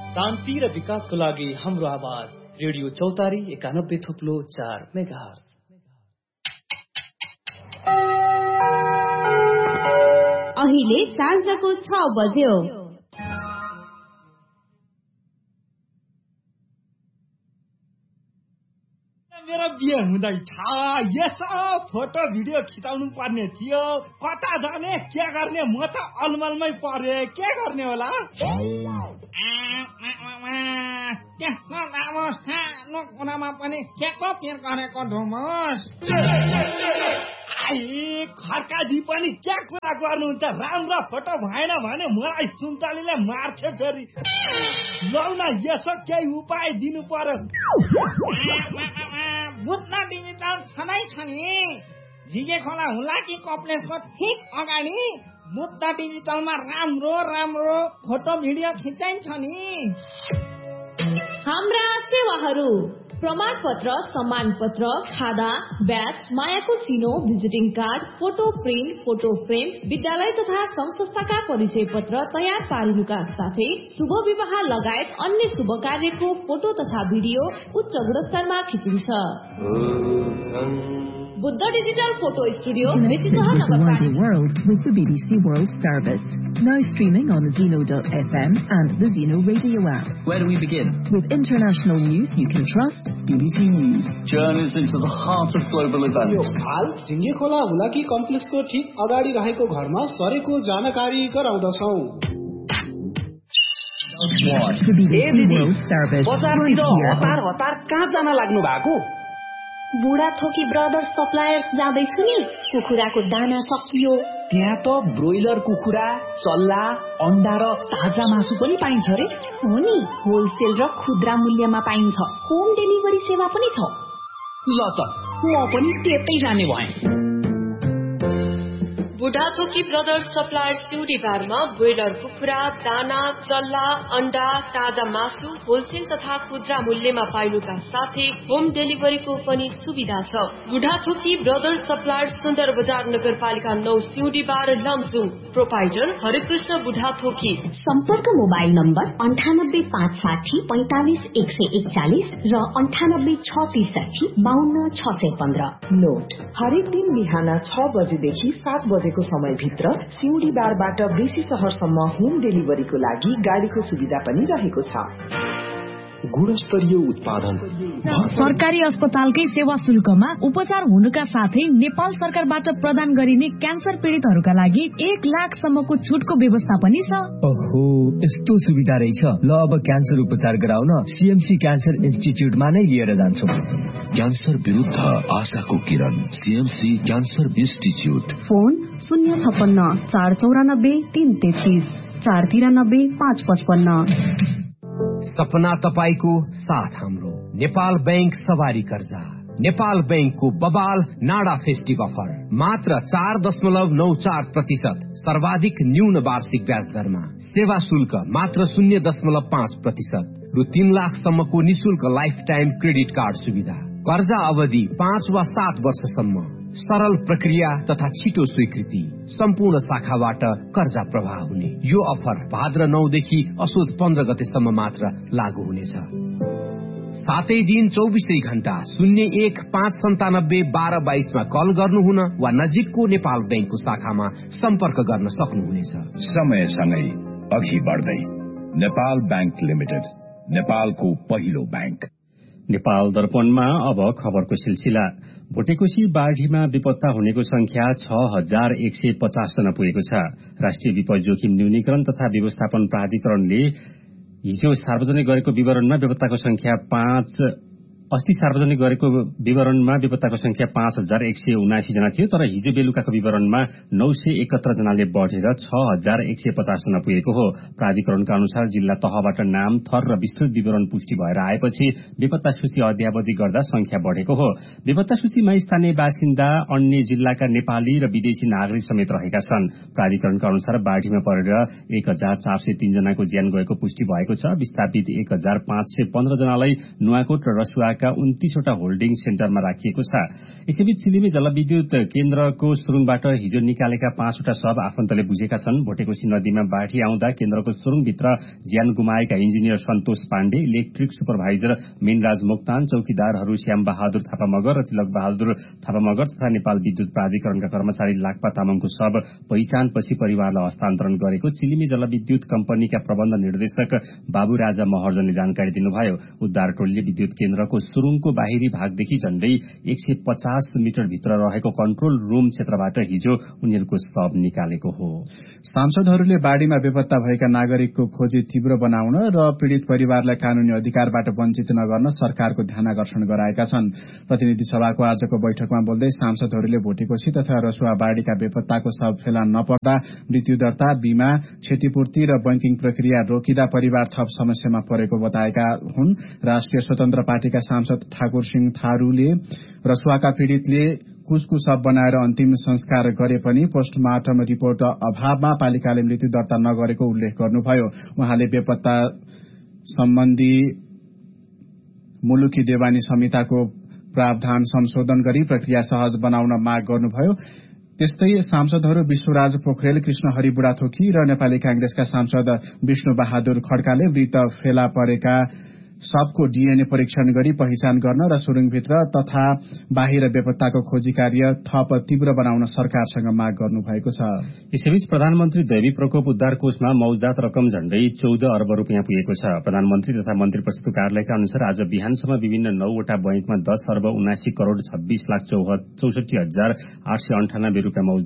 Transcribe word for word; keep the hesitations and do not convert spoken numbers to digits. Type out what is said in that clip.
शान्ति र विकासको लागि हाम्रो आवाज रेडियो चौतारी एकानब्बे थुप्लो चार मेगाहर्ज। अहिले साँझको छ बज्यो। मेरो बिहे हुँदै छ, यसो फोटो भिडियो खिचाउनु पर्ने थियो। कता जाने के गर्ने, म त अलमलमै परे, के गर्ने होला। त्यस्तो लामो सानो कुरामा पनि के को पिर गरेको धुमस। खर्काजी पनि क्या कुरा गर्नुहुन्छ, राम्रो फोटो भएन भने मलाई सुन्तलीले मार्छ फेरि। लौ न यसो केही उपाय दिनु पर्यो। बुद्ध डिजिटल छँदै छ नि, झिगे खोला हुलाकी कम्प्लेक्सको ठिक अगाडि बुद्ध डिजिटलमा राम्रो राम्रो फोटो भिडियो खिचाइन्छ नि। हाम्रा सेवाहरू प्रमाण पत्र, सम्मान पत्र, खादा, ब्याज, मायाको चिनो, visiting card, photo print, photo frame, विद्यालय तथा संघ संस्थाका परिचय पत्र तयार पारिनुका साथै शुभ विवाह लगायत अन्य शुभ कार्यको फोटो तथा भिडियो उच्च गुणस्तरमा खिचिन्छ। बुद्ध डिजिटल फोटो स्टुडियो, मेसीसहर नगरपालिका। World with the B B C World Service. Now streaming on Zeno dot F M and the Zeno Radio app. Where do we begin? With international news you can trust, B B C News. Journeys into the heart of global events. हाल झिङ्गे खोला हुलाकी कम्प्लेक्सको ठिक अगाडि रहेको घरमा सरेको जानकारी गराउँदछौं। The B B C World Service. बजारतिर हतार हतार कहाँ जान लाग्नु भएको? बुढा थोकी ब्रदर्स सप्लायर्स जाँदैछु नि, कुखुराको दाना सकियो। त्यहाँ त ब्रोइलर कुखुरा, चल्ला, अण्डा र ताजा मासु पनि पाइन्छ रे। हो नि, होलसेल र खुद्रा मूल्यमा पाइन्छ। होम डेलिभरी सेवा पनि छ। ल त म पनि त्यतै जाने भएँ। बुढाथोकी ब्रदर्स सप्लायर्स सिउडी बारमा ब्रोइलर कुखुरा, दाना, चल्ला, अण्डा, ताजा मासु होलसेल तथा खुद्रा मूल्यमा पाइनुका साथै होम डेलिभरीको पनि सुविधा छ। बुढाथोकी ब्रदर्स सप्लायर्स सुन्दर बजार नगरपालिका नौ सिउडी बार लमजुङ। प्रोपाइटर हरिकृष्ण बुढाथोकी। सम्पर्क मोबाइल नम्बर अन्ठानब्बे पाँच साठी पैंतालिस एक सय एकचालिस र अन्ठानब्बे छ त्रिसाठी बाहन्न छ सय पन्ध्र। नोट, हरेक दिन बिहान छ बजेदेखि सात बजेको समयभित्र सिउडी बारबाट बेसी शहरसम्म होम डेलिभरीको लागि गाडीको सुविधा पनि रहेको छ। गुणस्तरीय उत्पादन सरकारी अस्पतालकै सेवा शुल्कमा उपचार हुनुका साथै नेपाल सरकारबाट प्रदान गरिने क्यान्सर पीडितहरूका लागि एक लाख सम्मको छुटको व्यवस्था पनि छ। ओहो, यस्तो सुविधा रहेछ। ल अब क्यान्सर उपचार गराउन सीएमसी क्यान्सर इन्स्टिच्युटमा नै लिएर जान्छौँ। क्यान्सर विरुद्ध आशाको किरण, सीएमसी क्यान्सर इन्स्टिच्युट। फोन शून्य छप्पन्न चार चौरानब्बे तीन तेत्तीस चार तिरानब्बे पाँच पचपन्न। सपना तपाईको साथ हाम्रो। नेपाल बैंक सवारी कर्जा, नेपाल बैंकको बबाल नाडा फेस्टिभ अफर मात्र चार दशमलव नौ चार प्रतिशत सर्वाधिक न्यून वार्षिक ब्याज दरमा। सेवा शुल्क मात्र शून्य दशमलव पाँच प्रतिशत रु तीन लाखसम्मको निशुल्क लाइफ टाइम क्रेडिट कार्ड सुविधा। कर्जा अवधि पाँच वा सात वर्षसम्म। सरल प्रक्रिया तथा छिटो स्वीकृति। सम्पूर्ण शाखाबाट कर्जा प्रवाह हुने यो अफर भाद्र नौदेखि असोज पन्ध्र गतेसम्म मात्र लागू हुनेछ। सातै दिन चौबिसै घण्टा शून्य एक पाँच सन्तानब्बे बाह्र बाइसमा कल गर्नुहुन वा नजिकको नेपाल बैंकको शाखामा सम्पर्क गर्न सक्नुहुनेछ। समयसँगै अघि बढ्दै नेपाल बैंक लिमिटेड, नेपालको पहिलो बैंक। नेपाल दर्पणमा अब खबरको सिलसिला। भोटेकोशी बाढीमा बेपत्ता हुनेको संख्या छ हजार एक सय पचास जना पुगेको छ। राष्ट्रिय विपद जोखिम न्यूनीकरण तथा व्यवस्थापन प्राधिकरणले हिजो सार्वजनिक गरेको विवरणमा बेपत्ताको संख्या पाँच अस्ति सार्वजनिक गरेको विवरणमा बेपत्ताको संख्या पाँच हजार एक सय उनासी जना थियो, तर हिजो बेलुकाको विवरणमा नौ सय एकहत्तर जनाले बढ़ेर छ हजार एक सय पचास जना पुगेको हो। प्राधिकरणका अनुसार जिल्ला तहबाट नाम, थर र विस्तृत विवरण पुष्टि भएर आएपछि बेपत्ता सूची अध्यावधि गर्दा संख्या बढ़ेको हो। बेपत्ता सूचीमा स्थानीय बासिन्दा, अन्य जिल्लाका नेपाली र विदेशी नागरिक समेत रहेका छन्। प्राधिकरणका अनुसार बाढ़ीमा परेर एक हजार चार सय तीन जनाको ज्यान गएको पुष्टि भएको छ। विस्थापित एक हजार पाँच सय पन्ध्र जनालाई नुवाकोट र रसुवा वडाका उन्तीसवटा होल्डिङ सेन्टरमा राखिएको छ। यसैबीच सिलिमी जलविद्युत केन्द्रको सुरुङबाट हिजो निकालेका पाँचवटा शव आफन्तले बुझेका छन्। भोटेकोशी नदीमा बाढ़ी आउँदा केन्द्रको सुरुङभित्र ज्यान गुमाएका इन्जिनियर सन्तोष पाण्डे, इलेक्ट्रिक सुपरभाइजर मीनराज मोक्तान, चौकीदारहरू श्याम बहादुर थापा मगर र तिलक बहादुर थापा मगर तथा नेपाल विद्युत प्राधिकरणका कर्मचारी लाक्पा तामाङको शव पहिचानपछि परिवारलाई हस्तान्तरण गरेको चिलिमी जलविद्युत कम्पनीका प्रबन्ध निर्देशक बाबु राजा महर्जनले जानकारी दिनुभयो। उद्धार टोलीले विद्युत केन्द्रको सुरुङको बाहिरी भागदेखि झण्डै एक सय पचास मिटर भित्र रहेको कन्ट्रोल रूम क्षेत्रबाट हिजो उनीहरूको शव निकालेको हो। सांसदहरूले बाढ़ीमा बेपत्ता भएका नागरिकको खोजी तीव्र बनाउन र पीड़ित परिवारलाई कानूनी अधिकारबाट वञ्चित नगर्न सरकारको ध्यानाकर्षण गराएका छन्। प्रतिनिधि सभाको आजको बैठकमा बोल्दै सांसदहरूले भोटेकोशी तथा रसुवा बाढ़ीका बेपत्ताको शव फेला नपर्दा मृत्यु दर्ता, बीमा, क्षतिपूर्ति र बैंकिङ प्रक्रिया रोकिँदा परिवार थप समस्यामा परेको बताएका हुन्। राष्ट्रिय स्वतन्त्र पार्टीका सांसद ठाकुर सिंह थारूले रसुवाका पीड़ितले कुसको शव बनाएर अन्तिम संस्कार गरे पनि पोस्टमार्टम रिपोर्ट अभावमा पालिकाले मृत्यु दर्ता नगरेको उल्लेख गर्नुभयो। उहाँले बेपत्ता सम्बन्धी मुलुकी देवानी संहिताको प्रावधान संशोधन गरी प्रक्रिया सहज बनाउन माग गर्नुभयो। त्यस्तै सांसदहरू विश्वराज पोखरेल, कृष्णहरि बुढाथोकी र नेपाली कांग्रेसका सांसद विष्णु बहादुर खड्काले मृत फेला परेका सबको डीएनए परीक्षण गरी पहिचान गर्न र सुरुङभित्र तथा बाहिर बेपत्ताको खोजी कार्य थप तीव्र बनाउन सरकारसँग माग गर्नुभएको छ। यसैबीच प्रधानमन्त्री दैवी प्रकोप उद्धार कोषमा मौजदात रकम झण्डै चौध अर्ब रूपियाँ पुगेको छ। प्रधानमन्त्री तथा मन्त्री परिषदको कार्यालयका अनुसार आज बिहानसम्म विभिन्न नौवटा बैंकमा दस अर्ब उनासी करोड़ छब्बीस लाख चौसठी हजार आठ सय अन्ठानब्बे रूपियाँ